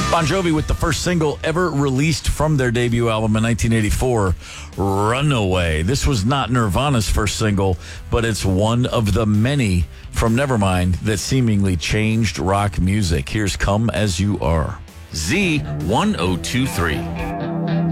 Bon Jovi with the first single ever released from their debut album in 1984, Runaway. This was not Nirvana's first single, but it's one of the many from Nevermind that seemingly changed rock music. Here's Come As You Are. Z1023.